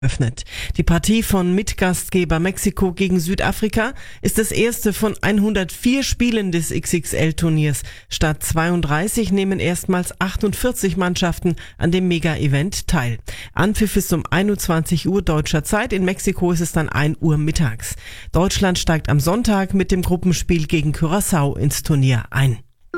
öffnet. Die Partie von Mitgastgeber Mexiko gegen Südafrika ist das erste von 104 Spielen des XXL-Turniers. Statt 32 nehmen erstmals 48 Mannschaften an dem Mega-Event teil. Anpfiff ist um 21 Uhr deutscher Zeit, in Mexiko ist es dann 1 Uhr mittags. Deutschland steigt am Sonntag mit dem Gruppenspiel gegen Curaçao ins Turnier ein.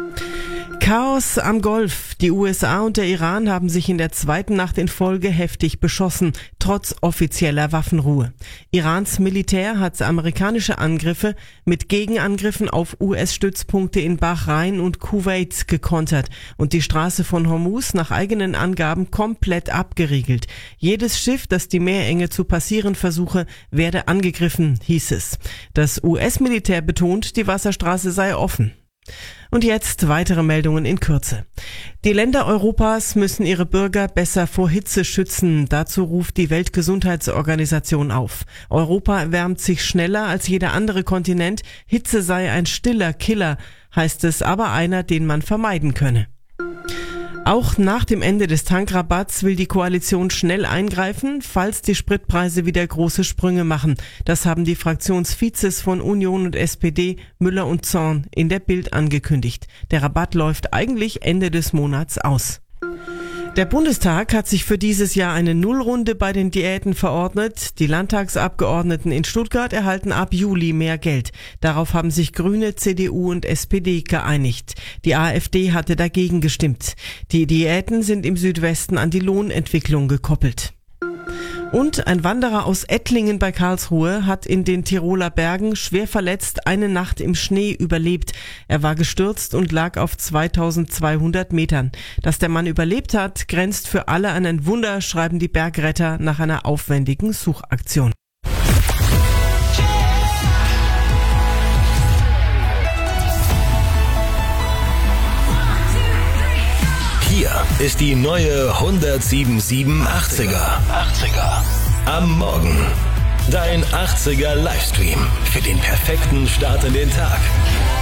Chaos am Golf. Die USA und der Iran haben sich in der zweiten Nacht in Folge heftig beschossen, trotz offizieller Waffenruhe. Irans Militär hat amerikanische Angriffe mit Gegenangriffen auf US-Stützpunkte in Bahrain und Kuwait gekontert und die Straße von Hormuz nach eigenen Angaben komplett abgeriegelt. Jedes Schiff, das die Meerenge zu passieren versuche, werde angegriffen, hieß es. Das US-Militär betont, die Wasserstraße sei offen. Und jetzt weitere Meldungen in Kürze. Die Länder Europas müssen ihre Bürger besser vor Hitze schützen. Dazu ruft die Weltgesundheitsorganisation auf. Europa erwärmt sich schneller als jeder andere Kontinent. Hitze sei ein stiller Killer, heißt es, aber einer, den man vermeiden könne. Auch nach dem Ende des Tankrabatts will die Koalition schnell eingreifen, falls die Spritpreise wieder große Sprünge machen. Das haben die Fraktionsvizes von Union und SPD, Müller und Zorn, in der Bild angekündigt. Der Rabatt läuft eigentlich Ende des Monats aus. Der Bundestag hat sich für dieses Jahr eine Nullrunde bei den Diäten verordnet. Die Landtagsabgeordneten in Stuttgart erhalten ab Juli mehr Geld. Darauf haben sich Grüne, CDU und SPD geeinigt. Die AfD hatte dagegen gestimmt. Die Diäten sind im Südwesten an die Lohnentwicklung gekoppelt. Und ein Wanderer aus Ettlingen bei Karlsruhe hat in den Tiroler Bergen schwer verletzt eine Nacht im Schnee überlebt. Er war gestürzt und lag auf 2200 Metern. Dass der Mann überlebt hat, grenzt für alle an ein Wunder, schreiben die Bergretter nach einer aufwendigen Suchaktion. Hier ist die neue 107.7 80er. Am Morgen. Dein 80er Livestream für den perfekten Start in den Tag.